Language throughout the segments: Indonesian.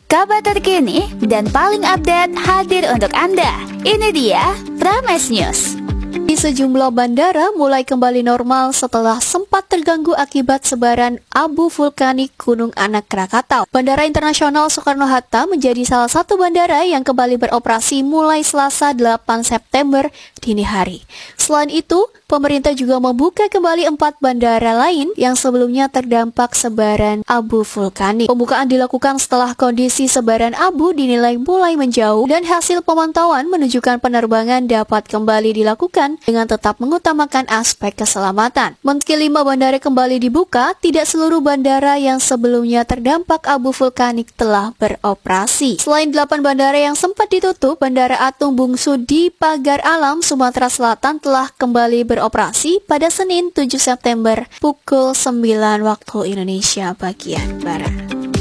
Kabar terkini dan paling update hadir untuk Anda. Ini dia Prames News. Di sejumlah bandara mulai kembali normal setelah sempat terganggu akibat sebaran abu vulkanik Gunung Anak Krakatau. Bandara Internasional Soekarno-Hatta menjadi salah satu bandara yang kembali beroperasi mulai Selasa 8 September dini hari. Selain itu, pemerintah juga membuka kembali 4 bandara lain yang sebelumnya terdampak sebaran abu vulkanik. Pembukaan dilakukan setelah kondisi sebaran abu dinilai mulai menjauh dan hasil pemantauan menunjukkan penerbangan dapat kembali dilakukan dengan tetap mengutamakan aspek keselamatan. Meski 5 bandara kembali dibuka, tidak seluruh bandara yang sebelumnya terdampak abu vulkanik telah beroperasi. Selain 8 bandara yang sempat ditutup, Bandara Atung Bungsu di Pagar Alam, Sumatera Selatan telah kembali beroperasi pada Senin 7 September pukul 9 waktu Indonesia bagian Barat.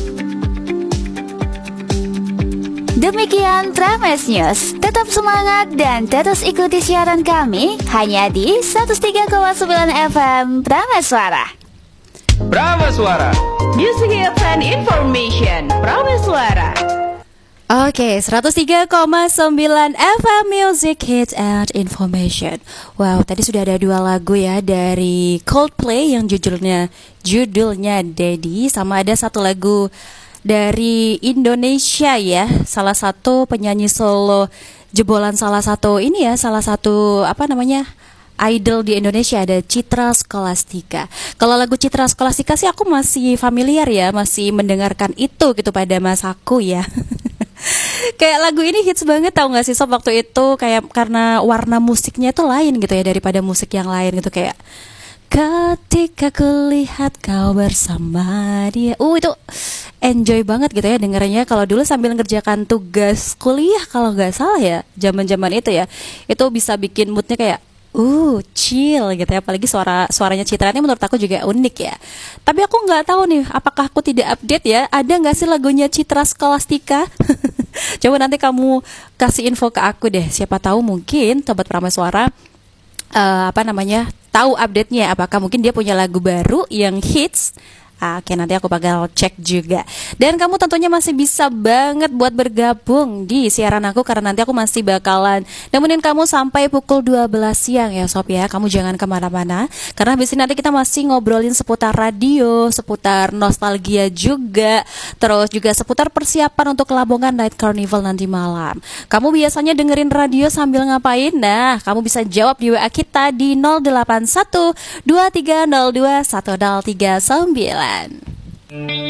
Demikian Prames News. Tetap semangat dan terus ikuti siaran kami hanya di 103,9 FM Prames Suara. Prames Suara. Music hits and information. Prames Suara. Oke, 103,9 FM Music Hits and Information. Wow, tadi sudah ada 2 lagu ya dari Coldplay yang judulnya Daddy, sama ada 1 lagu dari Indonesia ya, salah satu penyanyi solo jebolan salah satu idol di Indonesia, ada Citra Scholastika. Kalau lagu Citra Scholastika sih aku masih familiar ya, masih mendengarkan itu gitu pada masaku ya. Kayak lagu ini hits banget, tau gak sih Sob, waktu itu kayak karena warna musiknya itu lain gitu ya daripada musik yang lain gitu, kayak ketika kulihat kau bersama dia. Itu enjoy banget gitu ya dengernya. Kalau dulu sambil ngerjakan tugas kuliah kalau nggak salah ya, zaman-zaman itu ya, itu bisa bikin moodnya kayak chill gitu ya. Apalagi suaranya Citra ini menurut aku juga unik ya. Tapi aku nggak tahu nih, apakah aku tidak update ya? Ada nggak sih lagunya Citra Scholastika? Coba nanti kamu kasih info ke aku deh. Siapa tahu mungkin Sobat Prames Suara tahu update-nya, apakah mungkin dia punya lagu baru yang hits. Oke, nanti aku bakal cek juga. Dan kamu tentunya masih bisa banget buat bergabung di siaran aku, karena nanti aku masih bakalan nemenin kamu sampai pukul 12 siang ya Sob ya. Kamu jangan kemana-mana, karena habis ini nanti kita masih ngobrolin seputar radio, seputar nostalgia juga, terus juga seputar persiapan untuk Lamongan Night Carnival nanti malam. Kamu biasanya dengerin radio sambil ngapain? Nah, kamu bisa jawab di WA kita di 081 2302 1039.